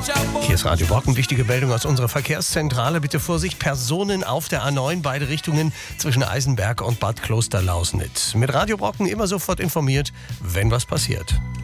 Hier ist Radio Brocken. Wichtige Meldung aus unserer Verkehrszentrale. Bitte Vorsicht, Personen auf der A9, beide Richtungen zwischen Eisenberg und Bad Klosterlausnitz. Mit Radio Brocken immer sofort informiert, wenn was passiert.